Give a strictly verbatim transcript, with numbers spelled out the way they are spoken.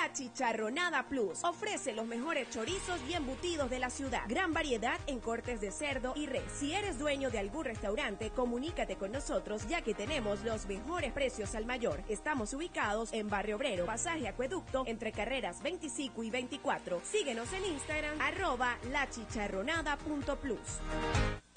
La Chicharronada Plus ofrece los mejores chorizos y embutidos de la ciudad. Gran variedad en cortes de cerdo y res. Si eres dueño de algún restaurante, comunícate con nosotros ya que tenemos los mejores precios al mayor. Estamos ubicados en Barrio Obrero, Pasaje Acueducto, entre carreras veinticinco y veinticuatro. Síguenos en Instagram, arroba lachicharronada punto plus.